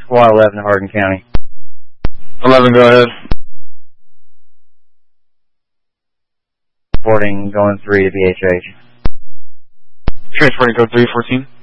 Squad 11, Hardin County. 11, go ahead. Reporting going 3 to BHH. Transporting code 314.